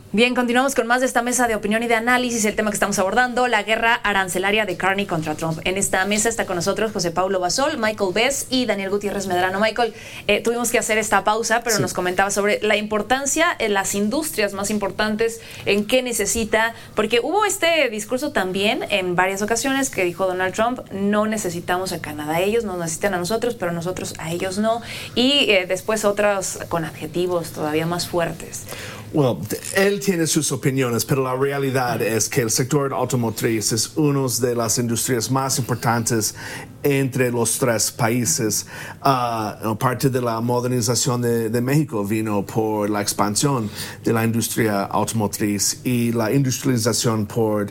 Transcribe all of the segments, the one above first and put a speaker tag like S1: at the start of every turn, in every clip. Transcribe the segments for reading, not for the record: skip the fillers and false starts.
S1: Bien, continuamos con más de esta mesa de opinión y de análisis. El tema que estamos abordando, la guerra arancelaria de Carney contra Trump. En esta mesa está con nosotros José Paulo Basol, Michael Bess y Daniel Gutiérrez Medrano. Michael, tuvimos que hacer esta pausa, pero nos comentaba sobre la importancia en las industrias más importantes, en qué necesita, porque hubo este discurso también en varias ocasiones que dijo Donald Trump: no necesitamos a Canadá, ellos nos necesitan a nosotros, pero nosotros a ellos no. Y después otros con adjetivos todavía más fuertes.
S2: Bueno, él tiene sus opiniones, pero la realidad es que el sector automotriz es una de las industrias más importantes entre los tres países. Parte de la modernización de México vino por la expansión de la industria automotriz y la industrialización por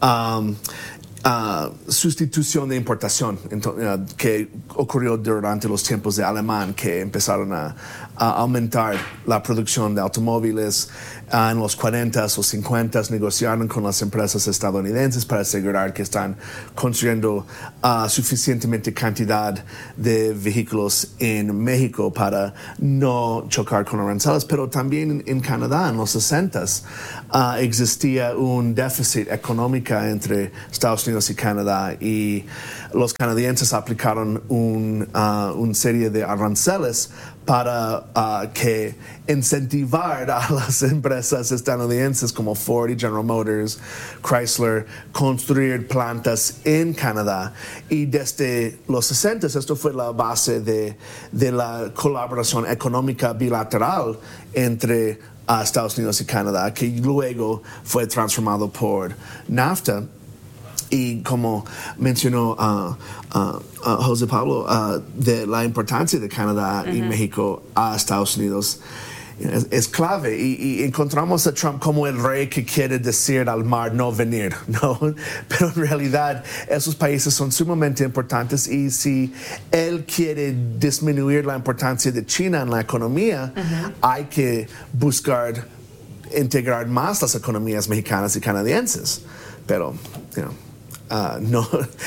S2: sustitución de importación que ocurrió durante los tiempos de Alemán, que empezaron a aumentar la producción de automóviles. En los 40s o 50s negociaron con las empresas estadounidenses para asegurar que están construyendo suficientemente cantidad de vehículos en México para no chocar con aranceles. Pero también en Canadá, en los 60s, existía un déficit económico entre Estados Unidos y Canadá, y los canadienses aplicaron una serie de aranceles para que incentivar a las empresas estadounidenses como Ford y General Motors, Chrysler, construir plantas en Canadá. Y desde los 60 esto fue la base de la colaboración económica bilateral entre Estados Unidos y Canadá, que luego fue transformado por NAFTA. Y como mencionó José Pablo, de la importancia de Canadá y México a Estados Unidos es clave. Y encontramos a Trump como el rey que quiere decir al mar no venir, ¿no? Pero en realidad esos países son sumamente importantes, y si él quiere disminuir la importancia de China en la economía, hay que buscar integrar más las economías mexicanas y canadienses. Pero, no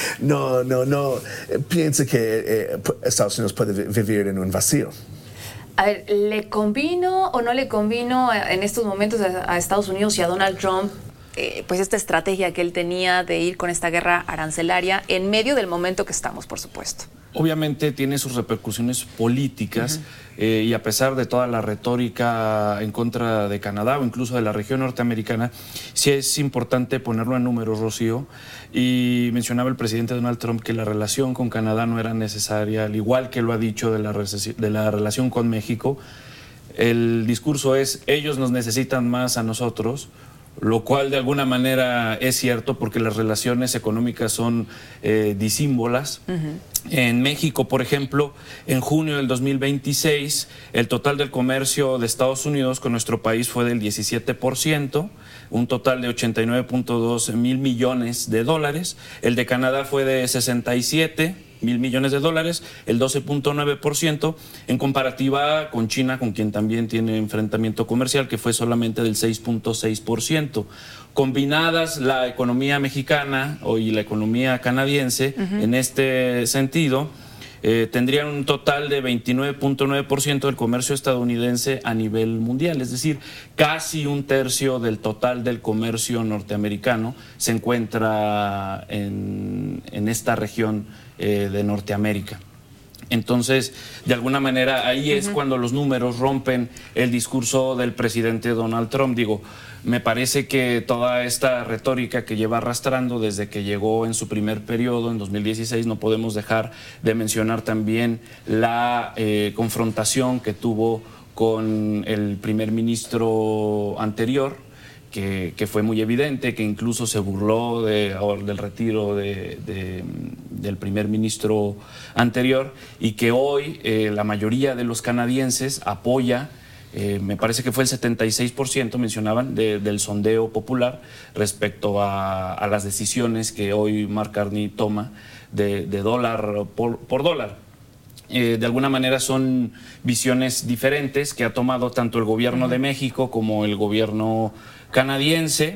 S2: piense que Estados Unidos puede vivir en un vacío.
S1: A ver, ¿le convino o no le convino en estos momentos a Estados Unidos y a Donald Trump pues esta estrategia que él tenía de ir con esta guerra arancelaria en medio del momento que estamos, por supuesto?
S3: Obviamente tiene sus repercusiones políticas, y a pesar de toda la retórica en contra de Canadá o incluso de la región norteamericana, sí es importante ponerlo en números, Rocío. Y mencionaba el presidente Donald Trump que la relación con Canadá no era necesaria, al igual que lo ha dicho de la relación con México. El discurso es: ellos nos necesitan más a nosotros, lo cual de alguna manera es cierto, porque las relaciones económicas son disímbolas. En México, por ejemplo, en junio del 2026, el total del comercio de Estados Unidos con nuestro país fue del 17%, un total de 89.2 mil millones de dólares. El de Canadá fue de 67 mil millones de dólares, el 12.9%, en comparativa con China, con quien también tiene enfrentamiento comercial, que fue solamente del 6.6%. Combinadas la economía mexicana y la economía canadiense, en este sentido, tendrían un total de 29.9% del comercio estadounidense a nivel mundial, es decir, casi un tercio del total del comercio norteamericano se encuentra en esta región de Norteamérica. Entonces, de alguna manera, ahí es cuando los números rompen el discurso del presidente Donald Trump. Digo, me parece que toda esta retórica que lleva arrastrando desde que llegó en su primer periodo, en 2016, no podemos dejar de mencionar también la confrontación que tuvo con el primer ministro anterior, que fue muy evidente, que incluso se burló del retiro del primer ministro anterior, y que hoy la mayoría de los canadienses apoya, me parece que fue el 76%, mencionaban, del sondeo popular respecto a las decisiones que hoy Mark Carney toma de dólar por dólar. De alguna manera son visiones diferentes que ha tomado tanto el gobierno de México como el gobierno canadiense.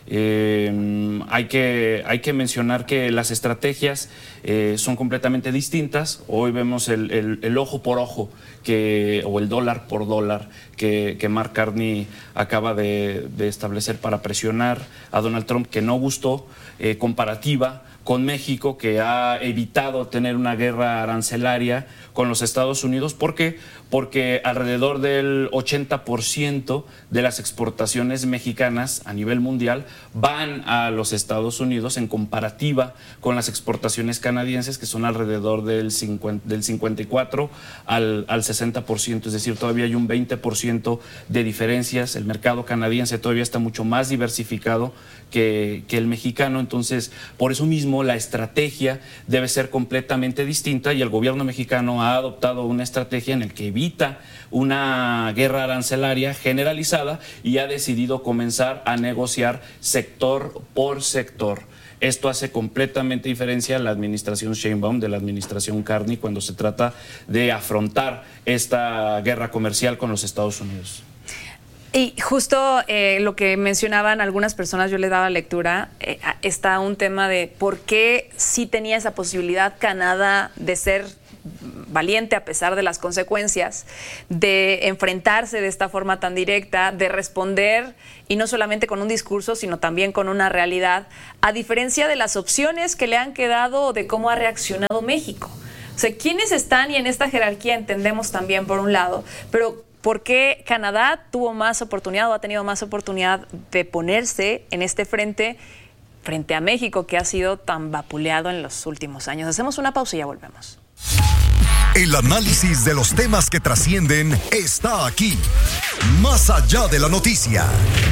S3: Hay que mencionar que las estrategias son completamente distintas. Hoy vemos el ojo por ojo o el dólar por dólar que Mark Carney acaba de establecer para presionar a Donald Trump, que no gustó, comparativa con México, que ha evitado tener una guerra arancelaria con los Estados Unidos. ¿Por qué? Porque alrededor del 80% de las exportaciones mexicanas a nivel mundial van a los Estados Unidos, en comparativa con las exportaciones canadienses, que son alrededor del 54 al 60%, es decir, todavía hay un 20% de diferencias. El mercado canadiense todavía está mucho más diversificado que el mexicano. Entonces, por eso mismo la estrategia debe ser completamente distinta, y el gobierno mexicano ha adoptado una estrategia en la que evita una guerra arancelaria generalizada y ha decidido comenzar a negociar sector por sector. Esto hace completamente diferencia a la administración Sheinbaum de la administración Carney cuando se trata de afrontar esta guerra comercial con los Estados Unidos.
S1: Y justo lo que mencionaban algunas personas, yo les daba lectura, está un tema de por qué sí tenía esa posibilidad Canadá de ser valiente a pesar de las consecuencias, de enfrentarse de esta forma tan directa, de responder, y no solamente con un discurso, sino también con una realidad, a diferencia de las opciones que le han quedado de cómo ha reaccionado México. O sea, ¿quiénes están? Y en esta jerarquía entendemos también por un lado, pero ¿por qué Canadá tuvo más oportunidad o ha tenido más oportunidad de ponerse en este frente a México, que ha sido tan vapuleado en los últimos años? Hacemos una pausa y ya volvemos.
S4: El análisis de los temas que trascienden está aquí, más allá de la noticia.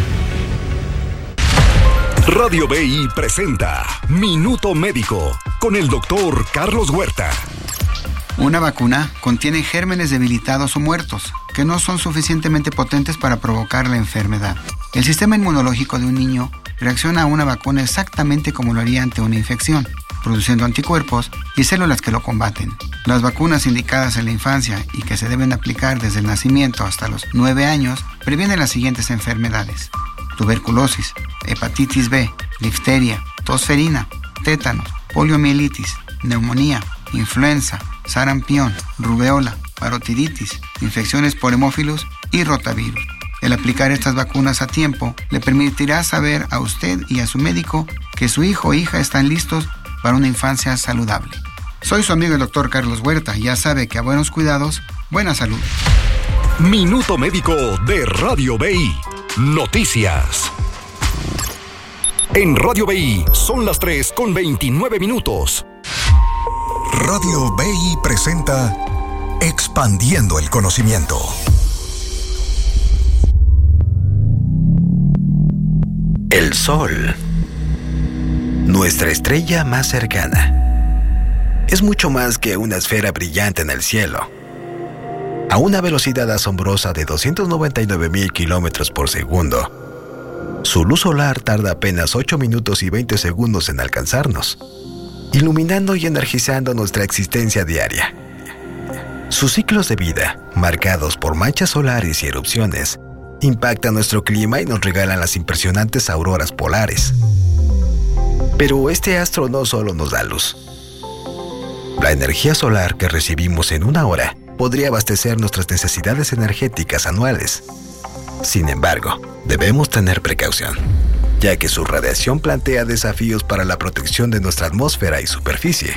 S4: Radio BI presenta Minuto Médico con el doctor Carlos Huerta.
S5: Una vacuna contiene gérmenes debilitados o muertos que no son suficientemente potentes para provocar la enfermedad. El sistema inmunológico de un niño reacciona a una vacuna exactamente como lo haría ante una infección, produciendo anticuerpos y células que lo combaten. Las vacunas indicadas en la infancia y que se deben aplicar desde el nacimiento hasta los 9 años previenen las siguientes enfermedades: tuberculosis, hepatitis B, difteria, tosferina, tétanos, poliomielitis, neumonía, influenza, sarampión, rubeola, parotiditis, infecciones por hemófilos y rotavirus. El aplicar estas vacunas a tiempo le permitirá saber a usted y a su médico que su hijo o hija están listos para una infancia saludable. Soy su amigo el doctor Carlos Huerta. Ya sabe que a buenos cuidados, buena salud.
S4: Minuto Médico de Radio BI. Noticias. En Radio BI son las 3:29. Radio BI presenta Expandiendo el Conocimiento.
S6: El Sol, nuestra estrella más cercana, es mucho más que una esfera brillante en el cielo. A una velocidad asombrosa de 299,000 kilómetros por segundo, su luz solar tarda apenas 8 minutos y 20 segundos en alcanzarnos, iluminando y energizando nuestra existencia diaria. Sus ciclos de vida, marcados por manchas solares y erupciones, impactan nuestro clima y nos regalan las impresionantes auroras polares. Pero este astro no solo nos da luz. La energía solar que recibimos en una hora podría abastecer nuestras necesidades energéticas anuales. Sin embargo, debemos tener precaución, ya que su radiación plantea desafíos para la protección de nuestra atmósfera y superficie.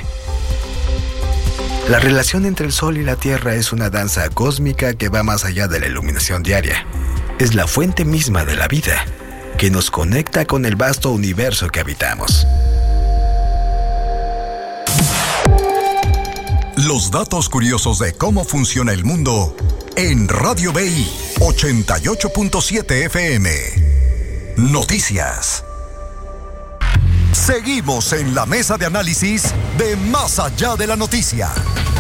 S6: La relación entre el Sol y la Tierra es una danza cósmica que va más allá de la iluminación diaria. Es la fuente misma de la vida, que nos conecta con el vasto universo que habitamos.
S4: Los datos curiosos de cómo funciona el mundo en Radio BI 88.7 FM. Noticias. Seguimos en la mesa de análisis de Más allá de la noticia.